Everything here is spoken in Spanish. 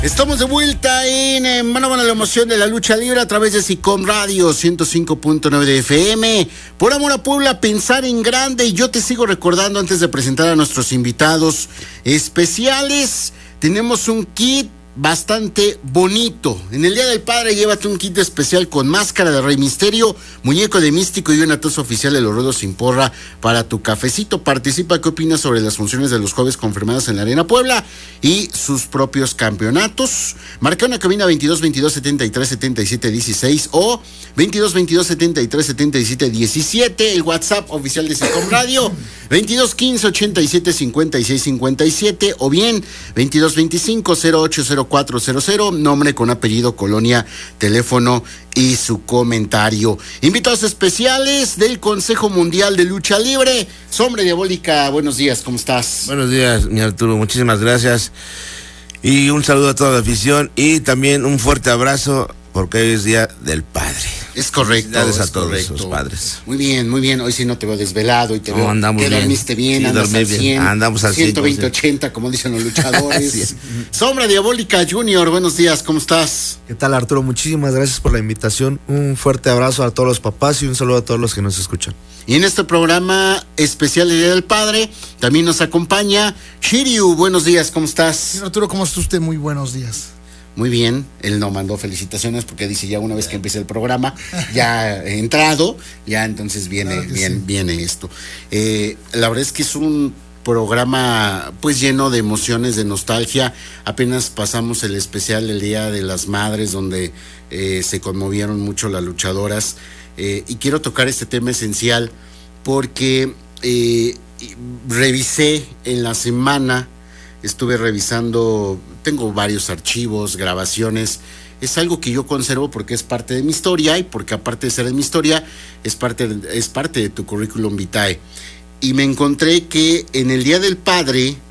Estamos de vuelta en Mano a la emoción de la lucha libre a través de SICOM Radio 105.9 de FM. Por amor a Puebla, pensar en grande. Y yo te sigo recordando antes de presentar a nuestros invitados especiales. Tenemos un kit bastante bonito. En el Día del Padre, llévate un kit especial con máscara de Rey Misterio, muñeco de Místico y una taza oficial de Los Rudos sin Porra para tu cafecito. Participa. ¿Qué opinas sobre las funciones de los jueves confirmadas en la Arena Puebla y sus propios campeonatos? Marca una cabina 22 22 73 77 16 o 22 22 73 77 17. El WhatsApp oficial de SICOM Radio 22 15 87 56 57 o bien 22 25 08 0400, nombre con apellido, colonia, teléfono y su comentario. Invitados especiales del Consejo Mundial de Lucha Libre. Sombra Diabólica, buenos días, ¿cómo estás? Buenos días, mi Arturo, muchísimas gracias. Y un saludo a toda la afición y también un fuerte abrazo porque hoy es Día del Padre. Es correcto. Felicidades a todos los padres. Muy bien, muy bien. Hoy sí no te veo desvelado y te veo andamos que bien. Dormiste bien, Sí, andas al 100, andamos al 120, 80, como dicen los luchadores. Sí. Sombra Diabólica Junior, buenos días, ¿cómo estás? ¿Qué tal, Arturo? Muchísimas gracias por la invitación. Un fuerte abrazo a todos los papás y un saludo a todos los que nos escuchan. Y en este programa especial de Día del Padre también nos acompaña Shiryu. Buenos días, ¿cómo estás? Sí, Arturo, ¿cómo está usted? Muy buenos días. Muy bien, él no mandó felicitaciones porque dice ya una vez que empiece el programa, ya he entrado, ya entonces viene, claro bien, sí. Viene esto. La verdad es que es un programa pues lleno de emociones, de nostalgia. Apenas pasamos el especial del Día de las Madres donde se conmovieron mucho las luchadoras y quiero tocar este tema esencial porque revisé en la semana. Estuve revisando, tengo varios archivos, grabaciones. Es algo que yo conservo porque es parte de mi historia y porque aparte de ser de mi historia, es parte de tu currículum vitae. Y me encontré que en el Día del Padre